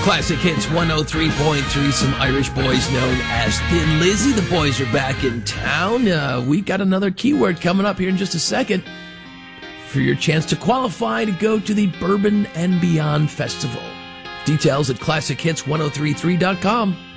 Classic Hits 103.3, some Irish boys known as Thin Lizzy. The boys are back in town. We got another keyword coming up here in just a second for your chance to qualify to go to the Bourbon and Beyond Festival. Details at classichits1033.com.